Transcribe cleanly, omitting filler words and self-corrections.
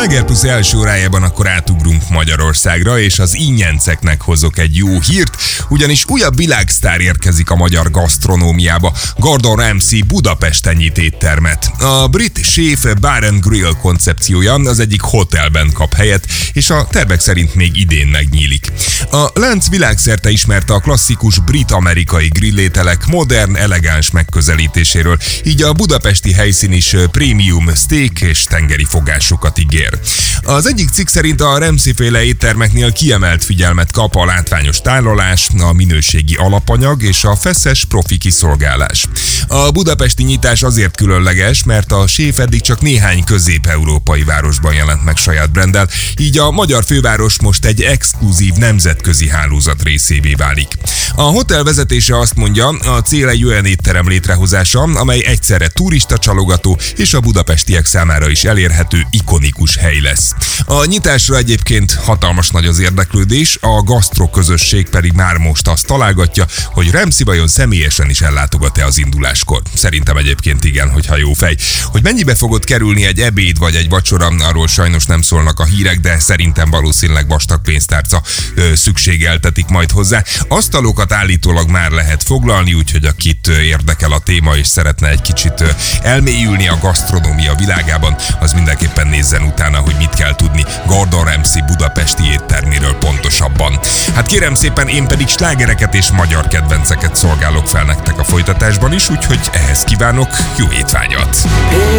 Sláger Plusz első órájában akkor átugrunk Magyarországra, és az ingyenceknek hozok egy jó hírt, ugyanis újabb világsztár érkezik a magyar gasztronómiába. Gordon Ramsay Budapesten nyit éttermet. A brit séf Bar and Grill koncepciója az egyik hotelben kap helyet, és a tervek szerint még idén megnyílik. A lánc világszerte ismerte a klasszikus brit-amerikai grillételek modern, elegáns megközelítéséről, így a budapesti helyszín is prémium steak és tengeri fogásokat ígér. Az egyik cikk szerint a Ramsay-féle éttermeknél kiemelt figyelmet kap a látványos tálalás, a minőségi alapanyag és a feszes profi kiszolgálás. A budapesti nyitás azért különleges, mert a séf eddig csak néhány közép-európai városban jelent meg saját branddel, így a magyar főváros most egy exkluzív nemzetközi hálózat részévé válik. A hotel vezetése azt mondja, a cél egy olyan étterem létrehozása, amely egyszerre turista csalogató és a budapestiek számára is elérhető ikonikus hely lesz. A nyitásra egyébként hatalmas nagy az érdeklődés, a gasztroközösség pedig már most azt találgatja, hogy Ramsay vajon személyesen is ellátogat-e az induláskor. Szerintem egyébként igen, hogyha jó fej. Hogy mennyibe fogod kerülni egy ebéd vagy egy vacsora, arról sajnos nem szólnak a hírek, de szerintem valószínűleg vastag pénztárca szükségeltetik majd hozzá. Asztalokat állítólag már lehet foglalni, úgyhogy akit érdekel a téma és szeretne egy kicsit elmélyülni a gasztronómia világában, az mindenképpen nézzen utána, hogy mit kell tudni Gordon Ramsay budapesti étterméről pontosabban. Hát kérem szépen, én pedig slágereket és magyar kedvenceket szolgálok fel nektek a folytatásban is, úgyhogy ehhez kívánok jó étvágyat!